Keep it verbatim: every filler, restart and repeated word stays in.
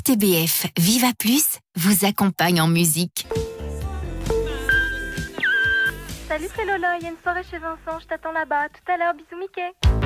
T B F Viva Plus vous accompagne en musique. Salut, c'est Lola, il y a une soirée chez Vincent, je t'attends là-bas. Tout à l'heure, bisous Mickey.